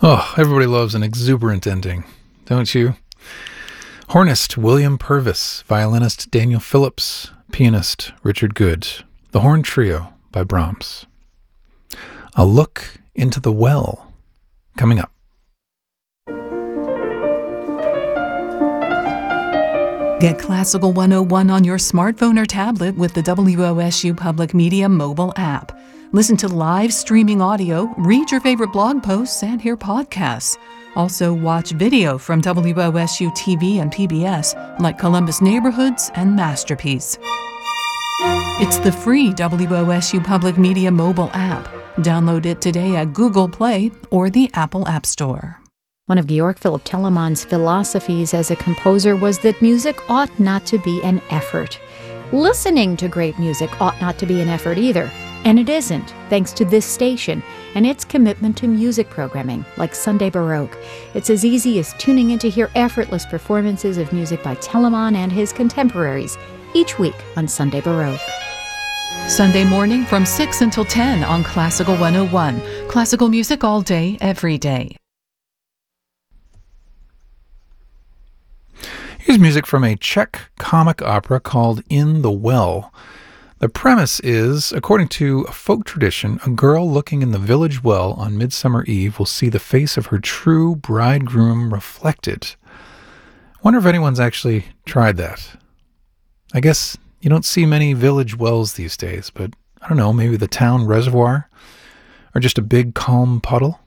Oh, everybody loves an exuberant ending, don't you? Hornist William Purvis, violinist Daniel Phillips, pianist Richard Good. The Horn Trio by Brahms. A Look into the Well, coming up. Get Classical 101 on your smartphone or tablet with the WOSU Public Media mobile app. Listen to live streaming audio, read your favorite blog posts, and hear podcasts. Also, watch video from WOSU TV and PBS, like Columbus Neighborhoods and Masterpiece. It's the free WOSU Public Media mobile app. Download it today at Google Play or the Apple App Store. One of Georg Philipp Telemann's philosophies as a composer was that music ought not to be an effort. Listening to great music ought not to be an effort either. And it isn't, thanks to this station and its commitment to music programming, like Sunday Baroque. It's as easy as tuning in to hear effortless performances of music by Telemann and his contemporaries each week on Sunday Baroque. Sunday morning from 6 until 10 on Classical 101. Classical music all day, every day. Here's music from a Czech comic opera called In the Well. The premise is, according to a folk tradition, a girl looking in the village well on Midsummer Eve will see the face of her true bridegroom reflected. Wonder if anyone's actually tried that. I guess you don't see many village wells these days, but I don't know, maybe the town reservoir or just a big calm puddle.